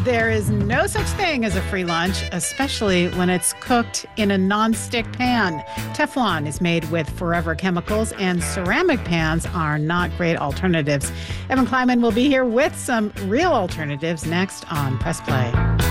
There is no such thing as a free lunch, especially when it's cooked in a non-stick pan. Teflon is made with forever chemicals, and ceramic pans are not great alternatives. Evan Kleiman will be here with some real alternatives next on Press Play.